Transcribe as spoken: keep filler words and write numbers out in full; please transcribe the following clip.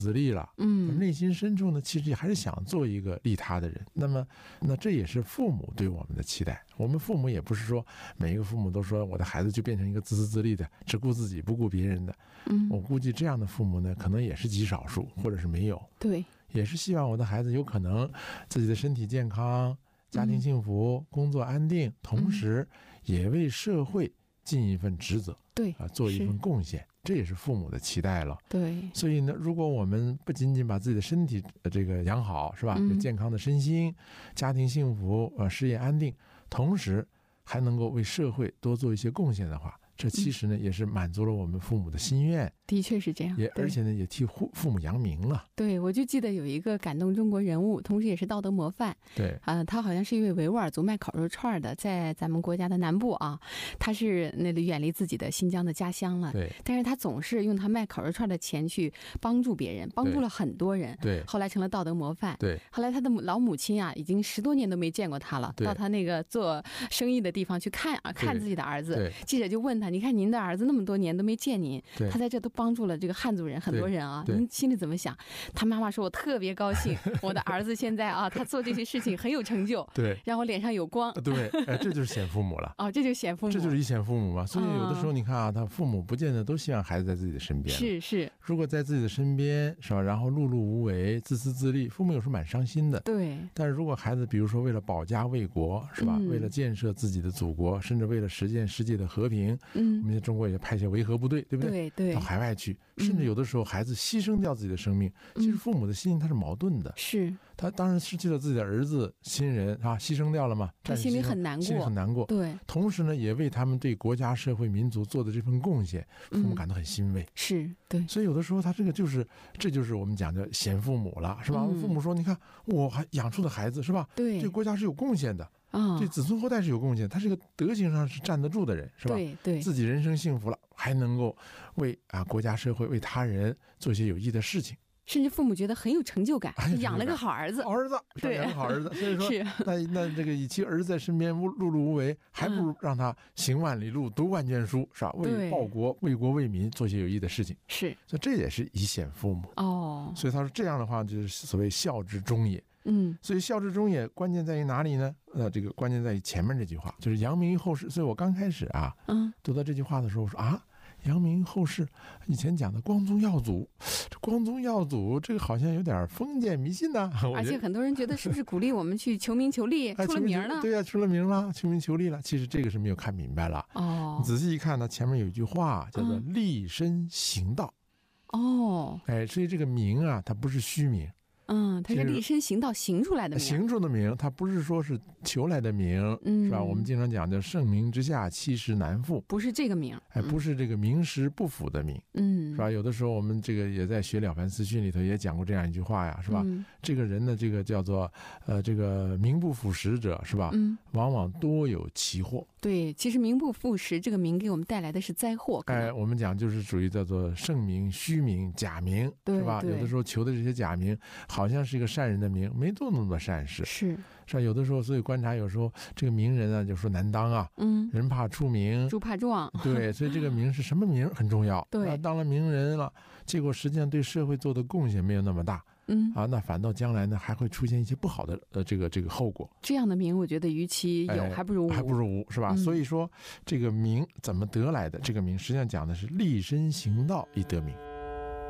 自立了， 嗯， 内心深处呢，其实还是想做一个利他的人。那么，那这也是父母对我们的期待。我们父母也不是说每一个父母都说我的孩子就变成一个自私自利的，只顾自己不顾别人的。 嗯， 我估计这样的父母呢，可能也是极少数，或者是没有。 对， 也是希望我的孩子有可能自己的身体健康、家庭幸福、嗯、工作安定，同时也为社会尽一份职责， 对啊，做一份贡献。这也是父母的期待了。 对， 所以呢，如果我们不仅仅把自己的身体这个养好，是吧？有健康的身心，家庭幸福，呃，事业安定，同时还能够为社会多做一些贡献的话，这其实呢、嗯、也是满足了我们父母的心愿。 的确是这样， 也而且呢也替父母扬名了。 对，我就记得有一个感动中国人物，同时也是道德模范。 对啊、呃，他好像是一位维吾尔族卖烤肉串的，在咱们国家的南部啊，他是那里远离自己的新疆的家乡了。 对， 但是他总是用他卖烤肉串的钱去帮助别人，帮助了很多人。 对， 后来成了道德模范。 对， 后来他的老母亲啊，已经十多年都没见过他了，到他那个做生意的地方去看啊，看自己的儿子。记者就问他：“你看您的儿子那么多年都没见您，他在这都帮助了这个汉族人很多人啊，您心里怎么想？”他妈妈说：“我特别高兴，我的儿子现在啊，他做这些事情很有成就， 对， 让我脸上有光。” 对，哎，这就是显父母了。 哦，这就是显父母， 这就是一显父母嘛。所以有的时候你看啊，他父母不见得都希望孩子在自己的身边。 是是， 如果在自己的身边是吧，然后碌碌无为、自私自利，父母有时候蛮伤心的。 对。 但是如果孩子比如说为了保家卫国是吧、嗯，为了建设自己的祖国，甚至为了实现世界的和平，嗯，我们在中国也派一些维和部队，对不对？ 对对。 到海外去，甚至有的时候孩子牺牲掉自己的生命，嗯、其实父母的心他是矛盾的。 是。 他当然失去了自己的儿子、亲人啊，牺牲掉了嘛， 他心里很难过， 心里很难过。 对。 同时呢，也为他们对国家、社会、民族做的这份贡献，父母感到很欣慰。 嗯、是对。 所以有的时候他这个就是，这就是我们讲的贤父母了，是吧？嗯、父母说，你看我还养出的孩子是吧？ 对， 对国家是有贡献的。 啊、哦， 对子孙后代是有贡献，他是个德行上是站得住的人，是吧？ 对对， 自己人生幸福了，还能够为啊国家社会、为他人做一些有益的事情， 甚至父母觉得很有成就感， 哎、 养了个好儿子， 好儿子， 对， 养了好儿子。所以说， 是那那这个与其儿子在身边碌碌无为，还不如让他行万里路、读万卷书，是吧？为报国、为国、为民做些有益的事情。 是， 所以这也是以显父母哦。 所以他说这样的话，就是所谓孝之终也。 嗯， 所以孝之终也关键在于哪里呢？呃，这个关键在于前面这句话，就是扬名于后世。所以我刚开始啊，嗯，读到这句话的时候说啊，扬名于后世，以前讲的光宗耀祖，这光宗耀祖这个好像有点封建迷信呐、啊。 而且很多人觉得是不是鼓励我们去求名求利，出了名了？ 对呀、啊，出了名了，求名求利了。其实这个是没有看明白了。 哦， 你仔细一看呢，前面有一句话叫做立身行道。 哦， 哎，所以这个名啊，它不是虚名。 嗯，它是立身行道行出来的名， 行出的名，它不是说是求来的名，嗯、是吧？我们经常讲叫盛名之下，其实难副， 不是这个名， 哎，不是这个名实不符的名，嗯，是吧？有的时候我们这个也在学《了凡四训》里头也讲过这样一句话呀，是吧？嗯、这个人呢，这个叫做呃，这个名不副实者，是吧？嗯，往往多有奇祸。 对，其实名不副实，这个名给我们带来的是灾祸。 哎，我们讲就是属于叫做盛名、虚名、假名，是吧？有的时候求的这些假名，好像是一个善人的名，没做那么多善事， 是是吧？有的时候，所以观察，有时候这个名人啊，就说难当啊，嗯，人怕出名， 猪怕壮， 对，所以这个名是什么名很重要。 对， 啊，当了名人了，结果实际上对社会做的贡献没有那么大。嗯啊，那反倒将来呢还会出现一些不好的呃这个这个后果。 这样的名，我觉得与其有、哎、还不如无， 还不如无，是吧？嗯、所以说这个名怎么得来的？这个名实际上讲的是立身行道以得名。